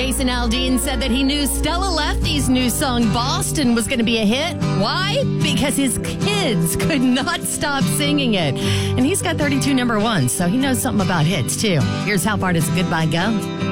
Jason Aldean said that he knew Stella Lefty's new song Boston was going to be a hit. Why? Because his kids could not stop singing it. And he's got 32 number ones, so he knows something about hits, too. Here's How Far Does a Goodbye Go?